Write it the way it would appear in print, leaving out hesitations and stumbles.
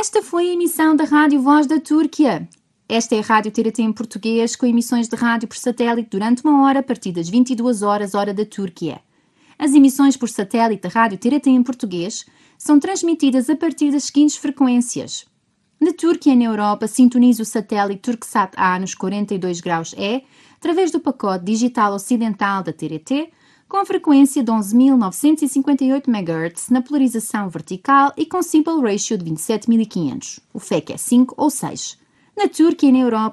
Esta foi a emissão da Rádio Voz da Turquia. Esta é a Rádio TRT em português, com emissões de rádio por satélite durante uma hora a partir das 22 horas, hora da Turquia. As emissões por satélite da Rádio TRT em português são transmitidas a partir das seguintes frequências. Na Turquia e na Europa, sintonize o satélite Turksat A nos 42 graus E, através do pacote digital ocidental da TRT, com a frequência de 11.958 MHz na polarização vertical e com Simple Ratio de 27.500. O FEC é 5 ou 6. Na Turquia e na Europa,